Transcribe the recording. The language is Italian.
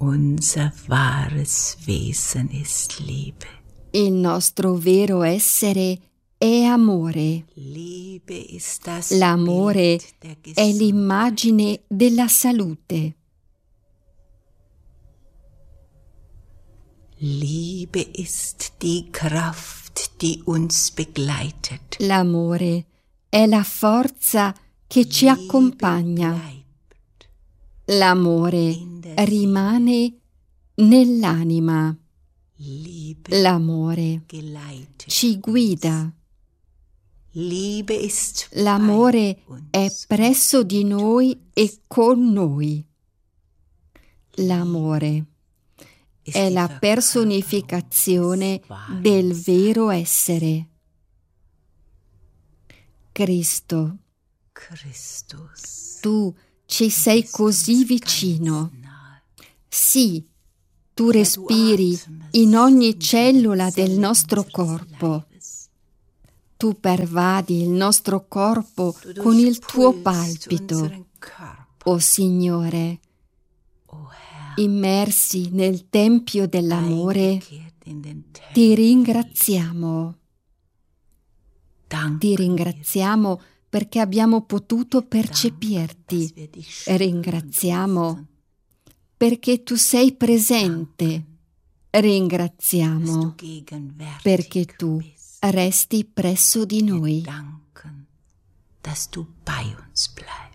Unser wahres Wesen ist Liebe. Il nostro vero essere è amore. Liebe ist das L'amore Bild der è Gesundheit. l'immagine della salute. Liebe ist die Kraft, die uns begleitet. L'amore è la forza che ci accompagna. Liebe bleibt L'amore rimane nell'anima. Liebe L'amore geleitet ci guida. Liebe ist bei L'amore uns. è presso di noi e con noi. L'amore Ist è die la Verkörperung personificazione des wahren del vero essere. Cristo, Christus. tu ci sei così vicino. Sì, tu respiri in ogni cellula del nostro corpo. Tu pervadi il nostro corpo con il tuo palpito. O Signore, immersi nel tempio dell'amore, ti ringraziamo. Ti ringraziamo perché abbiamo potuto percepirti. Ringraziamo perché tu sei presente. Ringraziamo perché tu resti presso di noi. Danken, dass du bei uns bleibst.